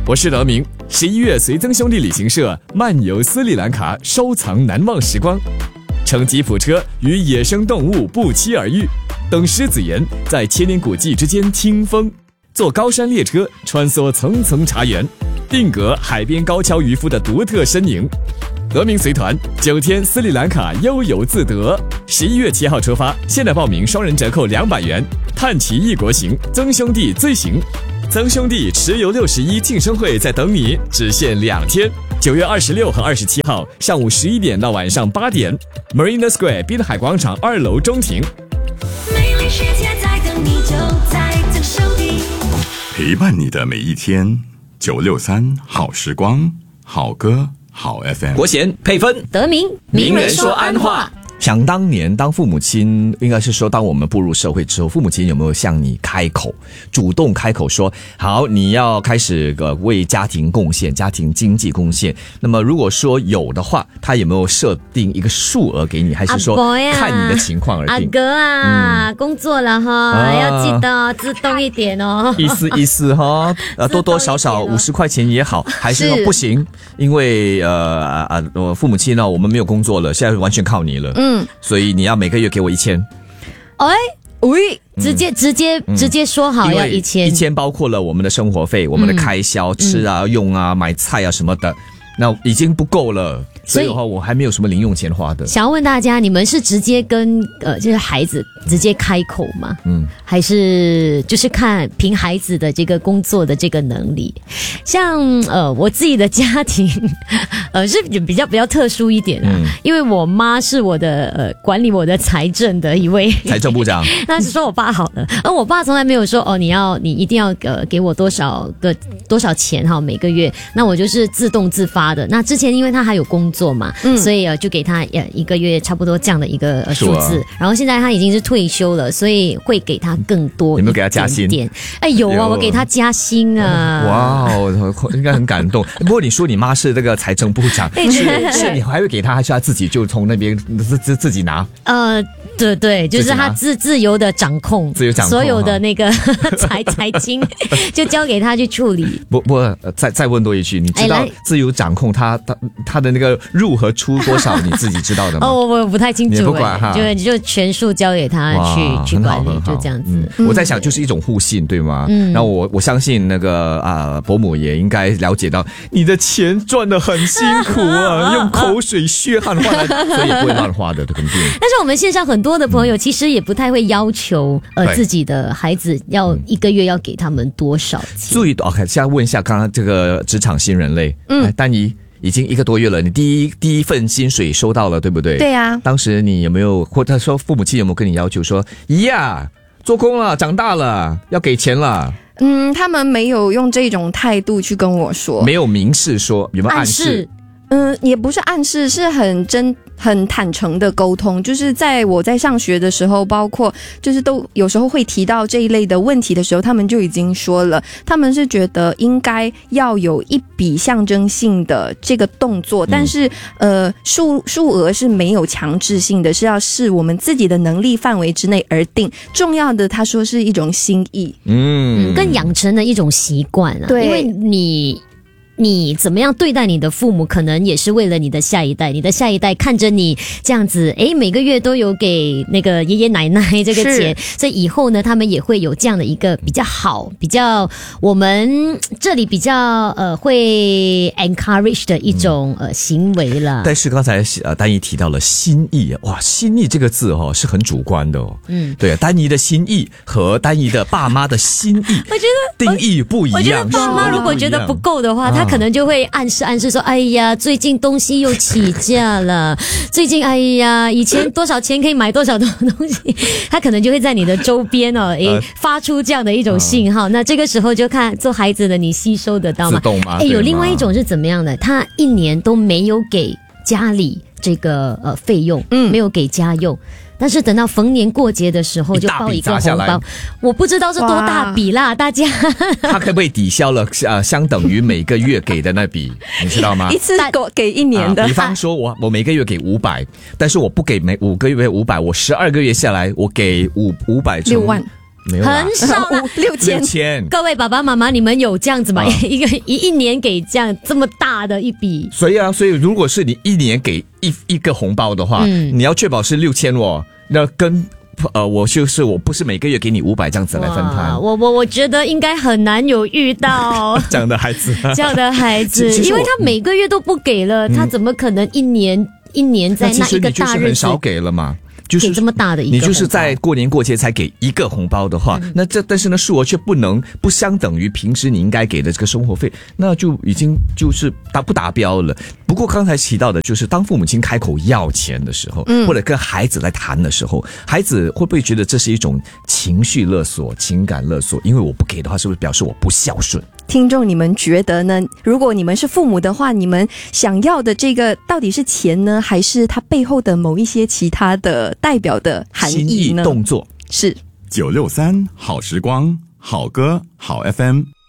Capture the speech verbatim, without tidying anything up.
我是德明。十一月随曾兄弟旅行社漫游斯里兰卡，收藏难忘时光。乘吉普车与野生动物不期而遇，等狮子岩在千年古迹之间听风，坐高山列车穿梭层层茶园，定格海边高跷渔夫的独特身影。德明随团九天斯里兰卡悠游自得，十一月七号出发，现在报名双人折扣两百元。探奇异国行，曾兄弟最行。曾兄弟持游六十一庆生会在等你，只限两天，九月二十六和二十七号上午十一点到晚上八点 ，Marina Square 滨海广场二楼中庭。 美丽世界在等你，就在曾兄弟， 陪伴你的每一天。九六三好时光，好歌好 F M。 国贤配分， 德明名人说安话。 想当年当父母亲，应该是说当我们步入社会之后，父母亲有没有向你开口，主动开口说好你要开始呃为家庭贡献，家庭经济贡献？那么如果说有的话，他有没有设定一个数额给你，还是说看你的情况而定？ 阿哥啊，嗯、工作了哈、啊，要记得自动一点哦， 意思意思哈，呃多多少少五十块钱也好，还是说不行？因为呃啊呃父母亲呢，我们没有工作了，现在完全靠你了，嗯。嗯，所以你要每个月给我一千。 哎，喂，直接、嗯、直接直接说好要一千， 一千包括了我们的生活费、我们的开销、嗯、吃啊、用啊、买菜啊什么的，那已经不够了。所以的话，我还没有什么零用钱花的。 想要问大家，你们是直接跟呃，就是孩子直接开口吗？嗯，还是就是看凭孩子的这个工作的这个能力？像呃，我自己的家庭，呃，是比较比较特殊一点啊，嗯、因为我妈是我的呃管理我的财政的一位财政部长。 那是说我爸好了，而我爸从来没有说哦，你要你一定要呃给我多少个多少钱哈，每个月，那我就是自动自发的。那之前因为他还有工做嘛，嗯、所以呃就给他呃一个月差不多这样的一个呃数字，啊、然后现在他已经是退休了，所以会给他更多一点点。 有没有给他加薪？ 哎有啊，我给他加薪啊！ 哇哦，应该很感动。不过你说你妈是这个财政部长，是是你还会给他，还是他自己就从那边自自自己拿？ 呃，对对，就是他自自由的掌控， 自由掌控所有的那个财财经就交给他去处理。 不不，再再问多一句，你知道自由掌控他他他的那个入和出多少你自己知道的吗？ 哦，我不太清楚， 你不管哈， 就就全数交给他去去管理，就这样子。 嗯、我在想，就是一种互信，对吗？嗯。然后我我相信那个啊、呃、伯母也应该了解到，你的钱赚得很辛苦啊，用口水血汗换来，所以也不会乱花的，肯定。 但是我们线上很多的朋友其实也不太会要求、嗯、呃自己的孩子要一个月要给他们多少钱。 注意 ，OK， 现在问一下刚刚这个职场新人类，嗯，丹妮。已经一个多月了，你第一第一份薪水收到了，对不对？ 对呀、啊。 当时你有没有，或者说父母亲有没有跟你要求说，姨呀，做工了，长大了，要给钱了？ 嗯，他们没有用这种态度去跟我说， 没有明示说，有没有暗示？暗示嗯，也不是暗示，是很真、很坦诚的沟通。就是在我在上学的时候，包括就是都有时候会提到这一类的问题的时候，他们就已经说了，他们是觉得应该要有一笔象征性的这个动作，但是、嗯、呃数数额是没有强制性的，是要视我们自己的能力范围之内而定。重要的，他说是一种心意， 嗯，更养成的一种习惯啊， 对， 因为你。你怎么样对待你的父母，可能也是为了你的下一代。你的下一代看着你这样子，诶，每个月都有给那个爷爷奶奶这个钱，所以以后呢，他们也会有这样的一个比较好、比较我们这里比较呃会 encourage 的一种、嗯、呃行为了。 但是刚才呃丹妮提到了心意，哇，心意这个字哦是很主观的哦。嗯，对，丹妮的心意和丹妮的爸妈的心意，我觉得定义不一样。 我觉得爸妈如果觉得不够的话，他可能就会暗示暗示说，哎呀，最近东西又起价了，最近哎呀，以前多少钱可以买多少东西，他可能就会在你的周边哦，诶，发出这样的一种信号。那这个时候就看做孩子的你吸收得到吗？ 自动吗？ 诶，有另外一种是怎么样的？他一年都没有给家里这个呃费用，嗯，没有给家用。但是等到逢年过节的时候就包一个红包，我不知道是多大笔啦，大家他可不可以抵消了呃相等于每个月给的那笔，你知道吗？ 一次给一年的、 啊、比方说我我每个月给五百，但是我不给每五个月五百，我十二个月下来我给五五百乘六万没有啦， 很少啦。 六千六千。 各位爸爸妈妈，你们有这样子吗？ 啊一个一一年给这样这么大的一笔？ 所以啊，所以如果是你一年给一一个红包的话， 嗯你要确保是六千哦，那跟呃我就是我不是每个月给你五百这样子来分摊哇。我我我觉得应该很难有遇到这样的孩子， 这样的孩子， 其其实我因为他每个月都不给了，他怎么可能一年一年在那其那一个实你就是大日子很少给了嘛。就是给这么大的一个你就是红包在过年过节才给一个红包的话， 嗯那这但是呢数额却不能不相等于平时你应该给的这个生活费，那就已经就是达不达标了。不过刚才提到的就是当父母亲开口要钱的时候， 嗯或者跟孩子来谈的时候，孩子会不会觉得这是一种情绪勒索、情感勒索？因为我不给的话，是不是表示我不孝顺？ 听众，你们觉得呢？如果你们是父母的话，你们想要的这个到底是钱呢，还是它背后的某一些其他的代表的含心意义呢？ 动作是九六三好时光，好歌好 F M。